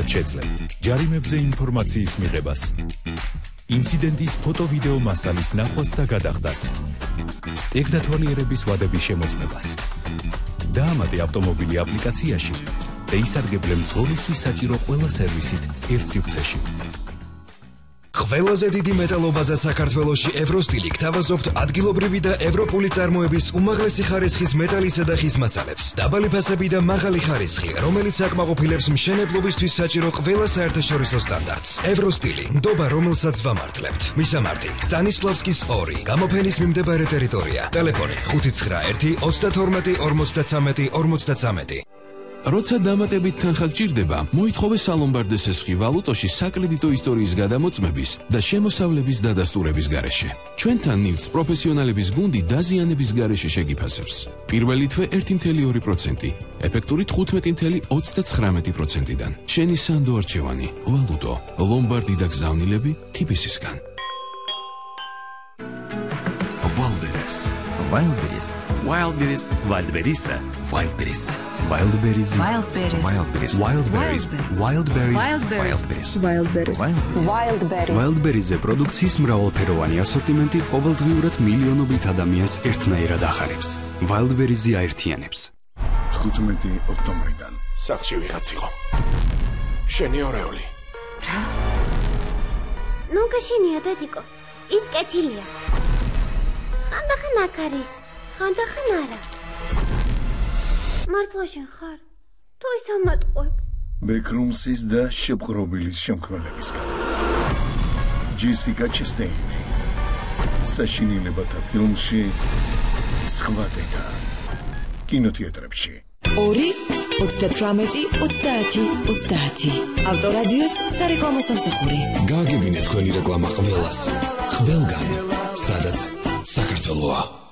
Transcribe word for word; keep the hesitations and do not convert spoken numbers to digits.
შეძლებ ჯარიმებზე ინფორმაციის მიღებას, ინციდენტის ფოტო-ვიდეო მასალის ნახვას და გადახდას, ტექნათვალიერების ვადების შემოწმებას. დაამატე ავტომობილი აპლიკაციაში და ისარგებლე მძღოლისთვის საჭირო ყველა სერვისით ერთ სივრცეში. ყველაზე დიდი მეტალობაზე საქართველოში ევროსტილი გთავაზობთ ადგილობრივი და ევროპული წარმოების უმაღლესი ხარისხის მეტალისა და ხის მასალებს. დაბალი ფასები და მაღალი ხარისხი, რომელიც აკმაყოფილებს მშენებლობისთვის საჭირო ყველა საერთაშორისო სტანდარტს. ევროსტილი, ნდობა, რომელსაც ვამართლებთ. მისამართი: სტანისლავსკის ორი, გამოფენის მიმდებარე ტერიტორია. ტელეფონი: ხუთი ცხრა ერთი ოცდათორმეტი ორმოცდათვრამეტი ორმოცდათვრამეტი. როცა დამატებით თანხა გჭირდება, მოითხოვე სალომბარდეს ესხი ვალუტოში საკრედიტო ისტორიის გადამოწმების და შემოსავლების დადასტურების გარეშე. ჩვენთან ნივთს პროფესიონალების გუნდი დაზიანების გარეშე შეგიფასებს. პირველი თვე ერთი კoma ორი პროცენტი, ეფექტურით ხუთმეტი კoma ოცდაცხრამეტი პროცენტიდან. შენი სანდო არჩევანი, ვალუტო, ლომბარდი და გზავნილები თბილისისგან. Wildberries. Wildberries. Wildberries. Wildberries. Wildberries. Wildberries. Wildberries. Wildberries. Wildberries. Wildberries. Wildberries. Wildberries. Wildberries. Wildberries-ზე პროდუქციის მრავალფეროვანი ასორტიმენტი ყოველდღიურად მილიონობით ადამიანს ერთნაირად ახარებს. Wildberries-ი აერთიანებს. თხუთმეტი ოქტომბრიდან სახში ვიღაც იყო. შენი ორეული. რა? ნუ გაშენია დედიკო. ის კეთილია. ხანდახან აქ არის, ხანდახან არა. მართლა შენ ხარ? თუ ის ამატყუებ? ბეკრუმსის და შეპყრობილის შემქმნელებისგან. ჯესიკა ჩესტეინი. საშინელებათა ფილმში სხვა დედა. კინოთეატრებში. ორი ოცდათვრამეტი ოცდაათი ოცდაათი. ავტორადიოს სარეკლამო სამსახური. გააგებინეთ თქვენი რეკლამა ყველას. ყველგან, სადაც საქართველოა.